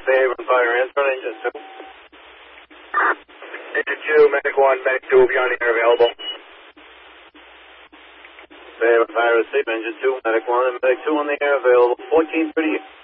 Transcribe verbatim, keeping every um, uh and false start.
Haven Fire Answer, Engine two. Engine two, Medic one, Medic two will be on the air available. Haven Fire Receive, Engine two, Medic one, and Medic two on the air available. fourteen thirty-eight.